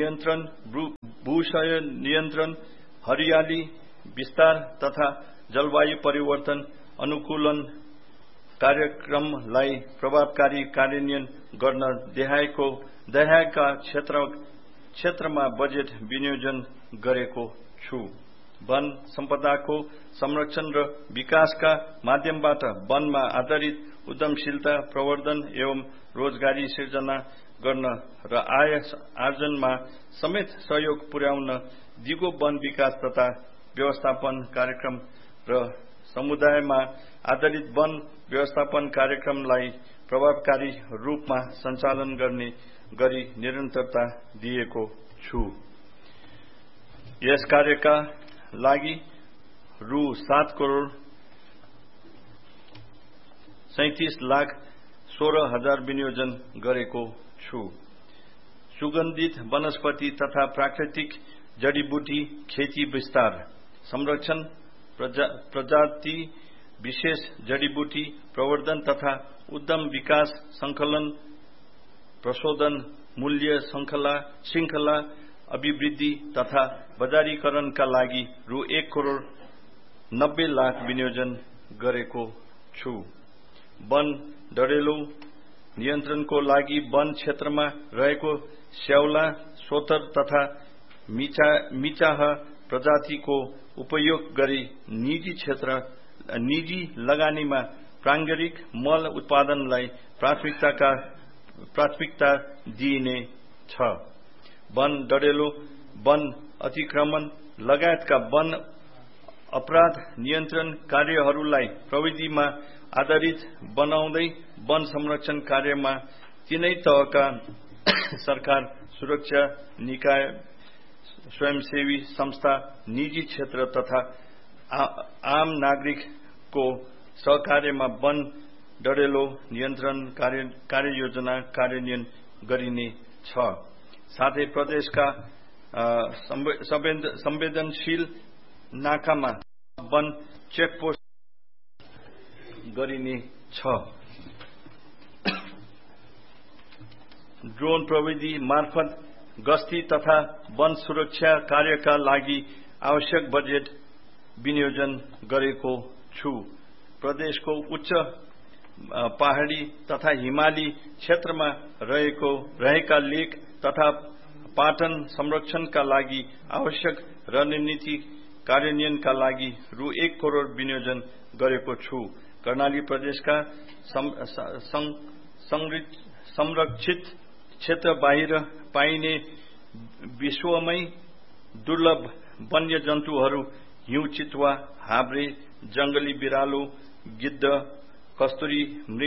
नियन्त्रण, हरियाली विस्तार तथा जलवायु परिवर्तन अनुकूलन कार्यक्रमलाई प्रभावकारी कार्यान्वयन गर्न देहायका क्षेत्रमा बजेट विनियोजन गरेको छु। वन सम्पदाको संरक्षण र विकासका माध्यमबाट वनमा आधारित उद्यमशीलता प्रवर्धन एवं रोजगारी सिर्जना गर्न र आय आर्जनमा समेत सहयोग पुर्याउन दिगो वन विकास तथा व्यवस्थापन कार्यक्रम र समुदायमा आधारित वन व्यवस्थापन कार्यक्रमलाई प्रभावकारी रूपमा सञ्चालन गर्ने गरी निरन्तरता दिएको छु। यस कार्यका लागि रु 7 करोड़ 37 लाख 16 हजार विनियोजन गरेको छु। सुगन्धित वनस्पति तथा प्राकृतिक जडीबुटी खेती विस्तार, संरक्षण, प्रजाति विशेष जडीबुटी प्रवर्धन तथा उद्यम विकास, संकलन, प्रशोधन मूल्य श्रृंखला अभिवृद्धि तथा बजारीकरणका लागि रु 1,90,00,000 विनियोजन गरेको छु। वन डढेलो नियन्त्रणको लागि वन क्षेत्रमा रहेको स्याउला, सोतर तथा मिचाह प्रजातिको उपयोग गरी निजी लगानीमा प्राङ्गारिक मल उत्पादनलाई प्राथमिकता दिइने छ। वन डढेलो, वन अतिक्रमण लगायतका वन अपराध नियन्त्रण कार्यहरूलाई प्रविधिमा आधारित बनाउँदै वन संरक्षण कार्यमा तीनै तहका सरकार, सुरक्षा निकाय, स्वयंसेवी संस्था, निजी क्षेत्र तथा आम नागरिकको सहकार्यमा वन डढेलो नियन्त्रण कार्ययोजना कार्यान्वयन गरिने छ। साथै प्रदेशका संवेदनशील नाकामा वन चेकपोस्ट गरिने छ। ड्रोन प्रविधि मार्फत गस्ती तथा वन सुरक्षा कार्यका लागि आवश्यक बजेट विनियोजन गरेको छु। प्रदेशको उच्च पहाडी तथा हिमाली क्षेत्रमा रहेका लेक तथा पाटन संरक्षणका लागि आवश्यक रणनीति कार्यान्वयनका लागि रु 1 करोड विनियोजन गरेको छु। कर्णाली प्रदेशका संरक्षित क्षेत्र बाहिर पाइने विश्वमै दुर्लभ वन्य जन्तुहरू हिउँ चितुवा, हाब्रे, जंगली बिरालो, गिद्ध, कस्तुरी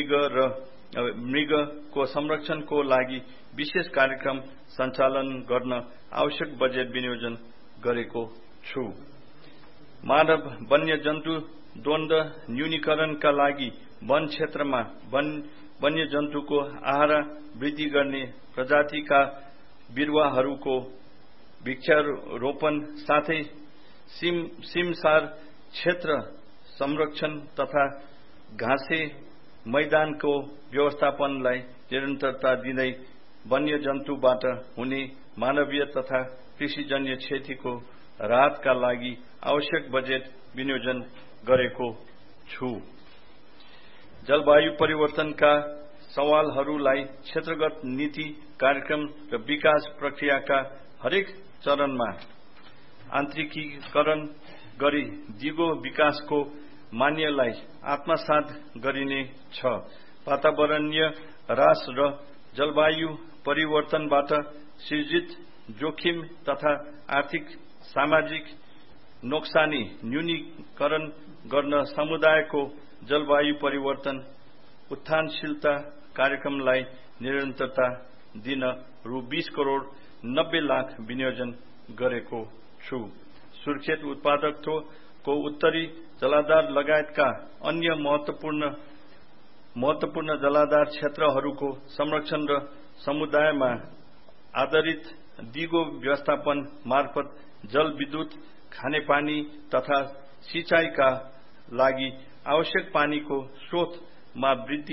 मृगको संरक्षणको लागि विशेष कार्यक्रम सञ्चालन गर्न आवश्यक बजेट विनियोजन गरेको छु। मानव वन्य जन्तु द्वन्द्व न्यूनीकरणका लागि वन क्षेत्रमा वन्य जन्तुको आहार वृद्धि गर्ने प्रजातिका बिरुवाहरूको वृक्षारोपण साथै सिमसार क्षेत्र संरक्षण तथा घाँसे मैदानको व्यवस्थापनलाई निरन्तरता दिँदै वन्य जन्तुबाट हुने मानवीय तथा कृषिजन्य क्षतिको राहतका लागि आवश्यक बजेट विनियोजन गरेको छु। जलवायु परिवर्तनका सवालहरूलाई क्षेत्रगत नीति कार्यक्रम र विकास प्रक्रियाका हरेक चरणमा आन्तरिकीकरण गरी दिगो विकासको मान्यलाई आत्मसात गरिने छ। वातावरणीय ह्रास र जलवायु परिवर्तनबाट सृजित जोखिम तथा आर्थिक सामाजिक नोक्सानी न्यूनीकरण गर्न समुदायको जलवायु परिवर्तन उत्थानशीलता कार्यक्रमलाई निरन्तरता दिन रु 20,90,00,000 विनियोजन गरेको छु। सुरक्षित उत्पादकत्वको उत्तरी जलाधार लगायतका अन्य महत्वपूर्ण जलाधार क्षेत्रहरूको संरक्षण र समुदायमा आधारित दिगो व्यवस्थापन मार्फत जल विद्युत, खानेपानी तथा सिंचाईका लागि आवश्यक पानीको स्रोतमा वृद्धि,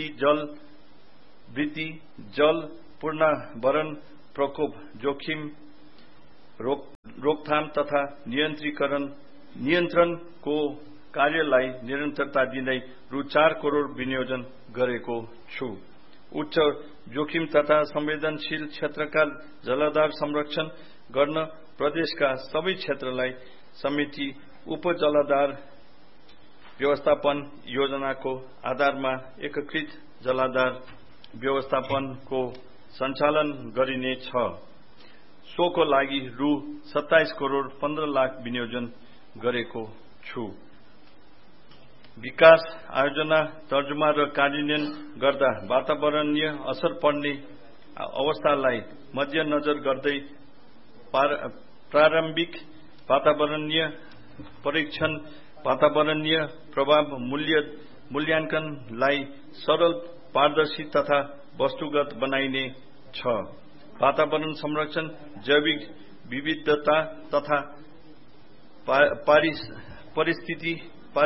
जल पुनर्भरण, प्रकोप जोखिम रोकथाम तथा नियन्त्रणको कार्यलाई निरन्तरता दिँदै रु 4 करोड विनियोजन गरेको छु। उच्च जोखिम तथा संवेदनशील क्षेत्रका जलाधार संरक्षण गर्न प्रदेशका सबै क्षेत्रलाई समेटी उपजलाधार व्यवस्थापन योजनाको आधारमा एकीकृत जलाधार व्यवस्थापनको सञ्चालन गरिने छ। सोको लागि रु 27,15,00,000 विनियोजन गरेको छु। विकास आयोजना तर्जुमा र कार्यान्वयन गर्दा वातावरणीय असर पर्ने अवस्थालाई मध्यनजर गर्दै प्रारम्भिक वातावरणीय परीक्षण, वातावरणीय प्रभाव मूल्याङ्कनलाई सरल, पारदर्शी तथा वस्तुगत बनाइने छ। वातावरण संरक्षण, जैविक विविधता तथा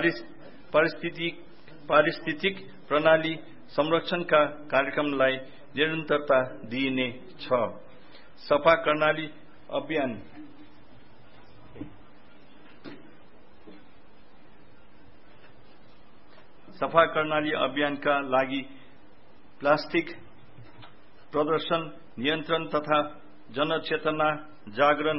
पारिस्थितिक प्रणाली संरक्षणका कार्यक्रमलाई निरन्तरता दिइने छ। सफा कर्णाली अभियान सफा कर्णाली अभियानका लागि प्लास्टिक प्रदर्शन नियन्त्रण तथा जनचेतना जागरण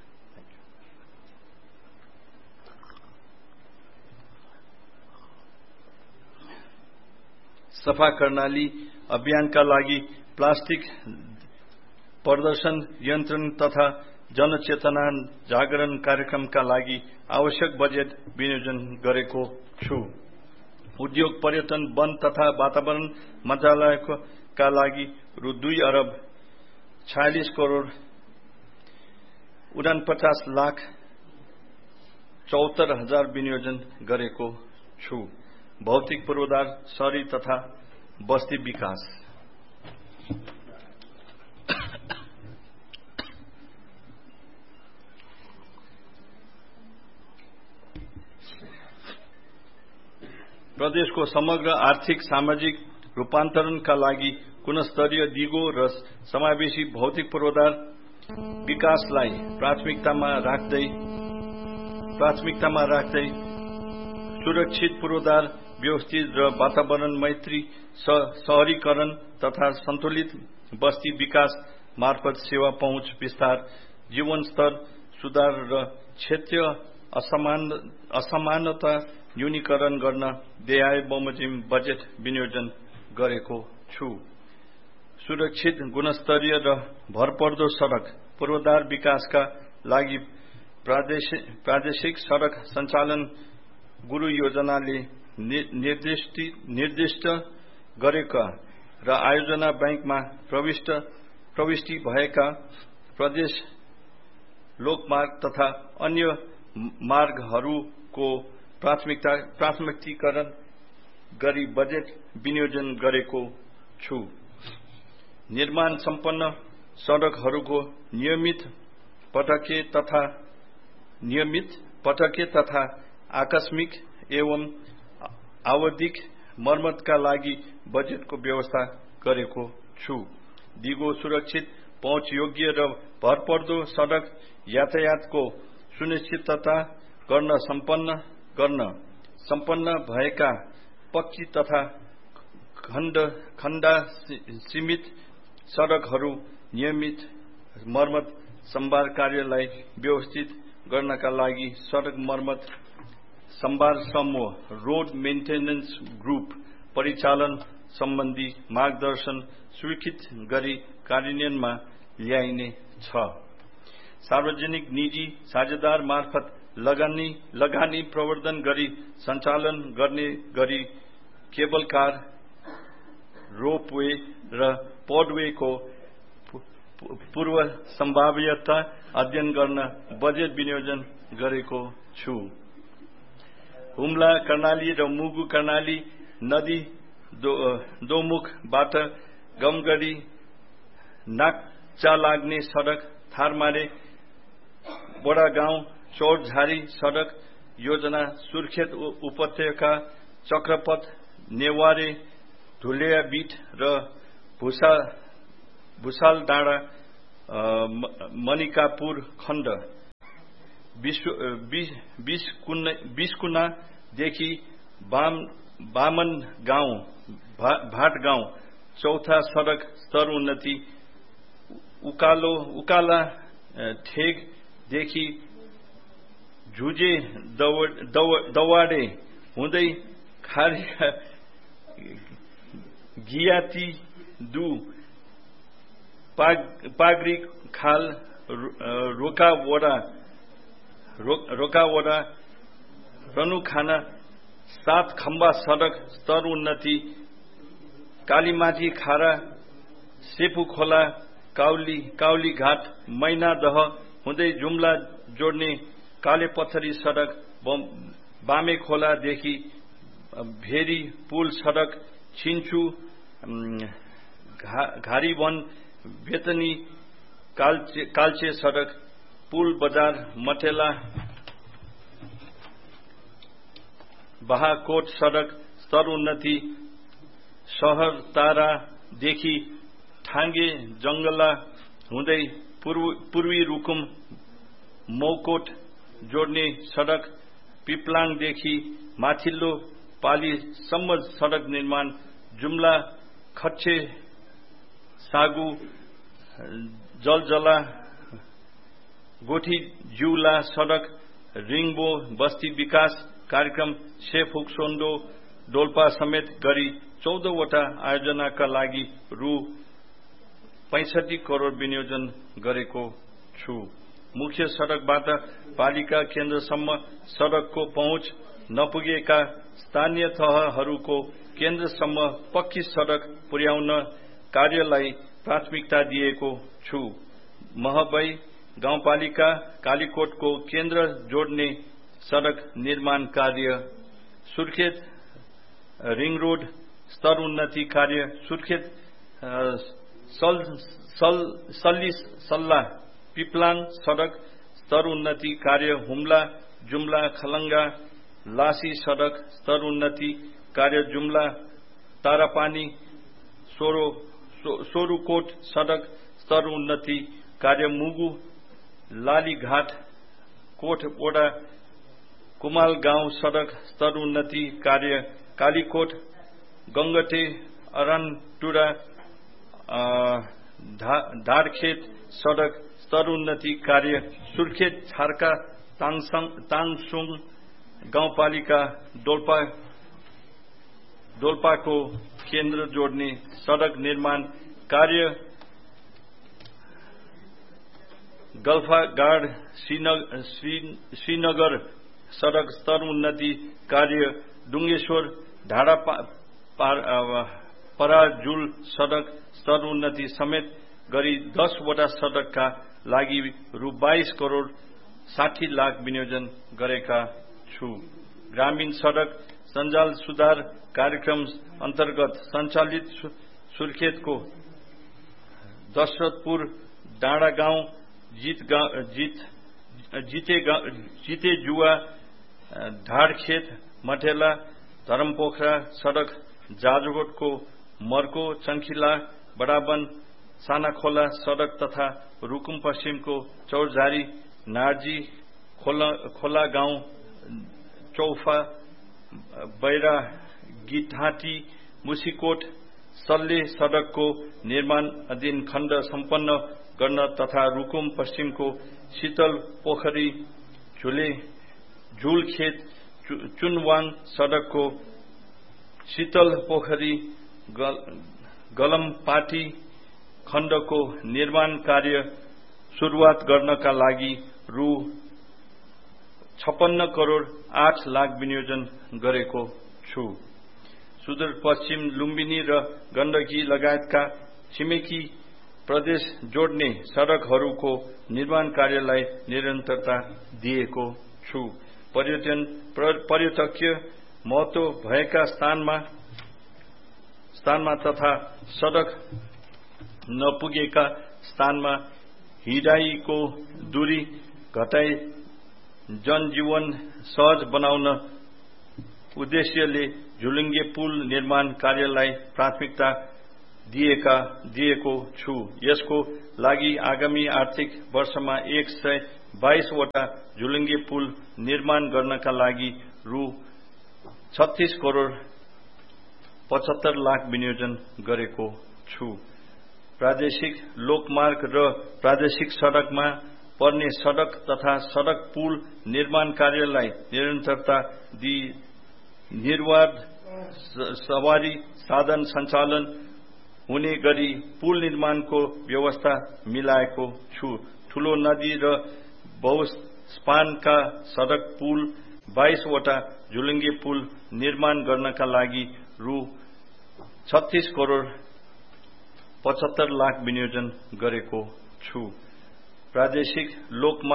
सफा कर्णाली अभियानका लागि प्लास्टिक प्रदर्शन नियन्त्रण तथा जनचेतना जागरण कार्यक्रमका लागि आवश्यक बजेट विनियोजन गरेको छु। उद्योग पर्यटन वन तथा वातावरण मन्त्रालयका लागि रु 2,46,49,74,000 विनियोजन गरेको छु। भौतिक पूर्वाधार शहरी तथा बस्ती विकास प्रदेशको समग्र आर्थिक सामाजिक रूपान्तरणका लागि गुणस्तरीय दिगो र समावेशी भौतिक पूर्वाधार विकासलाई प्राथमिकतामा राख्दै सुरक्षित पूर्वाधार व्यवस्थित र वातावरण मैत्री शहरीकरण तथा सन्तुलित बस्ती विकास मार्फत सेवा पहुँच विस्तार, जीवन स्तर सुधार र क्षेत्रीय असमानता न्यूनीकरण गर्न व्यय बमोजिम बजेट विनियोजन गरेको छु। सुरक्षित गुणस्तरीय र भरपर्दो सड़क पूर्वाधार विकासका लागि प्रादेशिक सड़क सञ्चालन गुरु योजनाले निर्दिष्ट गरेका र आयोजना बैंकमा प्रविष्टि भएका प्रदेश लोकमार्ग तथा अन्य मार्गहरूको प्राथमिकीकरण गरी बजेट विनियोजन गरेको छु। निर्माण सम्पन्न सड़कहरूको नियमित पटके तथा आकस्मिक एवं आवधिक मर्मतका लागि बजेटको व्यवस्था गरेको छु। दिगो सुरक्षित पहुँच योग्य र भरपर्दो सड़क यातायातको सुनिश्चितता गर्न सम्पन्न भएका पक्की तथा खण्ड सीमित सड़कहरू नियमित मर्मत सम्भार कार्यलाई व्यवस्थित गर्नका लागि सड़क मर्मत सम्भार समूह रोड मेन्टेनेन्स ग्रुप परिचालन सम्बन्धी मार्गदर्शन स्वीकृत गरी कार्यान्वयनमा ल्याइने छ। सार्वजनिक निजी साझेदार मार्फत लगानी प्रवर्धन गरी सञ्चालन गर्ने गरी केबल कार, रोपवे र पडवेको पूर्व सम्भाव्यता अध्ययन गर्न बजेट विनियोजन गरेको छु। हुम्ला कर्णाली र मुगु कर्णाली नदी दोमुखबाट गमगढी नाक्चा लाग्ने सड़क, थारमारे बडा गाउँ चौरझारी सड़क योजना, सुर्खेत उपत्यका चक्रपथ, नेवारे धुलिया बीट र भुसाल डाँडा मणिकापुर खण्ड, बिस्कुनादेखि बामन गाउँ भाट गाउँ चौथा सड़क स्तर उन्नति, उकाला ठेगदेखि झुजे दवाडे हुँदै गियाती दु पागरी खाल रोकावडा रनुखाना 7 खम्बा सड़क स्तर उन्नति, कालीमाटी खारा सेपु खोला काउली घाट मैनादह हुँदै जुम्ला जोड्ने कालेपथरी सड़क, बामे खोलादेखि भेरी पुल सड़क, छिन्चु घारीवन बेतनी काल्चे सड़क, पुल बजार मटेला बहाकोट सड़क स्तर उन्नति, शहर तारादेखि छाङ्गे जंगला हुँदै पूर्वी रुकुम मौकोट जोड्ने सड़क पिपलाङदेखि माथिल्लो पालीसम्म सड़क निर्माण जुम्ला खच्छे सागु जलजला गोठी जिउला सड़क रिङबो बस्ती विकास कार्यक्रम सेफुक्सोन्डो डोल्पा समेत गरी 14 वटा आयोजनाका लागि रु 65 करोड़ विनियोजन गरेको छु। मुख्य सड़कबाट पालिका केन्द्रसम्म सड़कको पहुँच नपुगेका स्थानीय तहहरूको केन्द्रसम्म पक्की सड़क पुर्याउन कार्यलाई प्राथमिकता दिएको छु। महबै गाउँपालिका कालीकोटको केन्द्र जोड्ने सड़क निर्माण कार्य, सुर्खेत रिङ रोड स्तर उन्नति कार्य, सुर्खेत सल्ला पिपलाङ सड़क स्तर उन्नति कार्य, हुम्ला जुम्ला खलंगा लासी सड़क स्तर उन्नति कार्य, जुम्ला तारापानी सोरुकोट सड़क स्तर उन्नति कार्य, मुगु लालीघाट कोटवडा कुमाल गाउँ सड़क स्तर उन्नति कार्य, कालीकोट गंगटे अरनटुरा धारखेत सड़क स्तर उन्नति कार्य, सुर्खेत छार्का ताङसुङ गाउँपालिका डोल्पाको केन्द्र जोड्ने सड़क निर्माण कार्य, गल्फागाड श्रीनगर सड़क स्तर उन्नति कार्य, डुङ्गेश्वर ढाडा पराजुल सड़क स्तर उन्नति समेत गरी 10 वटा सड़कका लागि रु 22 करोड़ 60 लाख विनियोजन गरेका छु। ग्रामीण सड़क सञ्जाल सुधार कार्यक्रम अन्तर्गत सञ्चालित सुर्खेतको दशरथपुर डाँडा गाउँ जिते जुवा ढाडखेत मटेला धरमपोखरा सड़क, जाजरकोटको मर्को चंखिला बडावन सानाखोला सड़क तथा रुकुम पश्चिमको चौरझारी नार्जी खोला गाउँ चौफा बैरा गिठाटी मुसीकोट सल्ले सड़कको निर्माण अधीन खण्ड सम्पन्न गर्न तथा रुकुम पश्चिमको शीतल पोखरी झुलखेत चुनवाङ सड़कको शीतल पोखरी गलमपाटी खण्डको निर्माण कार्य शुरूआत गर्नका लागि रु 56 करोड़ 8 लाख विनियोजन गरेको छु। सुदूरपश्चिम लुम्बिनी र गण्डकी लगायतका छिमेकी प्रदेश जोड्ने सड़कहरूको निर्माण कार्यलाई निरन्तरता दिएको छु। पर्यटकीय महत्व भएका स्थानमा तथा सड़क नपुगेका स्थानमा हिँडाइको दूरी घटाई जनजीवन सहज बनाउन उद्देश्यले झुलुङ्गे पुल निर्माण कार्यलाई प्राथमिकता दिएको छु। यसको लागि आगामी आर्थिक वर्षमा 122 वटा झुलुङ्गे पुल निर्माण गर्नका लागि रु 36 करोड़ 75 लाख विनियोजन गरेको छु। प्रादेशिक लोकमार्ग र प्रादेशिक सड़कमा पर्ने सड़क तथा सड़क पुल निर्माण कार्यलाई निरन्तरता दिई निर्वाध सवारी साधन सञ्चालन हुने गरी पुल निर्माणको व्यवस्था मिलाएको छु। ठूलो नदी र बहुस्पानका सड़क पुल 22 वटा झुलुङ्गे पुल निर्माण गर्नका लागि रु 36 करोड़ 75 लाख विनियोजन गरेको छु। प्रादेशिक लोकमार्ग